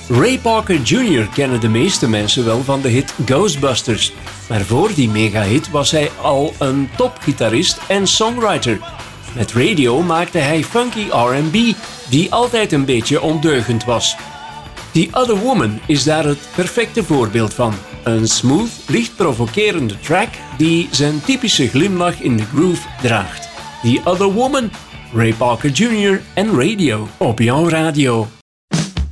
Ray Parker Jr. kennen de meeste mensen wel van de hit Ghostbusters. Maar voor die megahit was hij al een topgitarist en songwriter. Met Radio maakte hij funky R&B, die altijd een beetje ondeugend was. The Other Woman is daar het perfecte voorbeeld van. Een smooth, licht provocerende track die zijn typische glimlach in de groove draagt. The Other Woman, Ray Parker Jr. en Radio op jouw radio.